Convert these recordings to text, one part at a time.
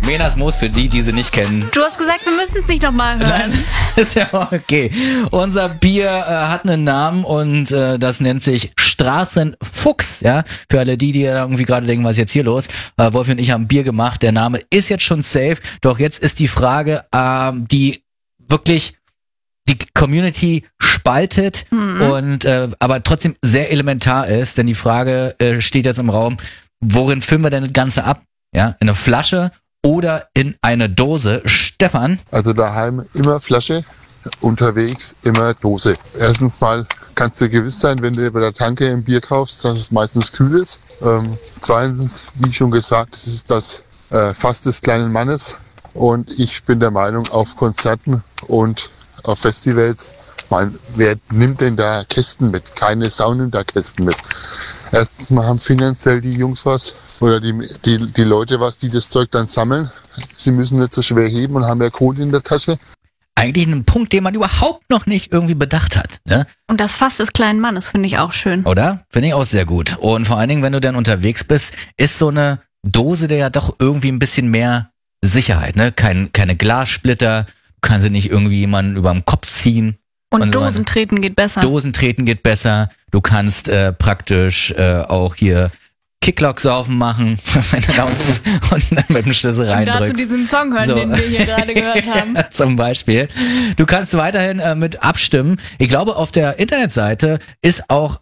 Menas Moos für die sie nicht kennen. Du hast gesagt, wir müssen es nicht nochmal hören. Nein, ist ja okay. Unser Bier hat einen Namen und das nennt sich Straßenfuchs. Ja, für alle die irgendwie gerade denken, was ist jetzt hier los? Wolfi und ich haben Bier gemacht. Der Name ist jetzt schon safe. Doch jetzt ist die Frage, die wirklich die Community spaltet und aber trotzdem sehr elementar ist, denn die Frage steht jetzt im Raum: Worin füllen wir denn das Ganze ab? Ja, in eine Flasche oder in eine Dose? Stefan? Also daheim immer Flasche, unterwegs immer Dose. Erstens mal kannst du gewiss sein, wenn du bei der Tanke ein Bier kaufst, dass es meistens kühl ist. Zweitens, wie schon gesagt, es ist das Fass des kleinen Mannes. Und ich bin der Meinung, auf Konzerten und auf Festivals, wer nimmt denn da Kästen mit? Keine Sau nimmt da Kästen mit. Erstens mal haben finanziell die Jungs was oder die Leute was, die das Zeug dann sammeln. Sie müssen nicht so schwer heben und haben ja Kohle in der Tasche. Eigentlich ein Punkt, den man überhaupt noch nicht irgendwie bedacht hat. Ne? Und das Fass des kleinen Mannes finde ich auch schön. Oder? Finde ich auch sehr gut. Und vor allen Dingen, wenn du dann unterwegs bist, ist so eine Dose ja doch irgendwie ein bisschen mehr Sicherheit. Ne? Keine Glassplitter, du kannst sie nicht irgendwie jemanden über den Kopf ziehen. Und Dosentreten geht besser. Dosentreten geht besser. Du kannst praktisch auch hier Kicklock-Saufen machen, wenn du da und dann mit dem Schlüssel reindrückst. Und dazu diesen Song hören, den wir hier gerade gehört haben. Zum Beispiel. Du kannst weiterhin mit abstimmen. Ich glaube, auf der Internetseite ist auch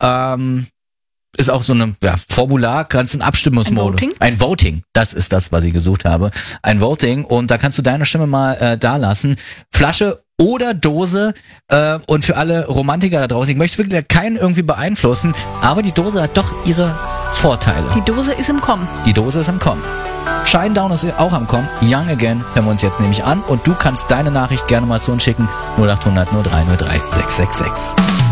so eine Formular, kannst du einen Abstimmungsmodus. Ein Voting, das ist das, was ich gesucht habe. Ein Voting und da kannst du deine Stimme mal da lassen. Flasche oder Dose und für alle Romantiker da draußen, ich möchte wirklich keinen irgendwie beeinflussen, aber die Dose hat doch ihre Vorteile. Die Dose ist im Kommen. Die Dose ist im Kommen. Shinedown ist auch am Kommen. Young Again hören wir uns jetzt nämlich an und du kannst deine Nachricht gerne mal zu uns schicken. 0800 03 03 666.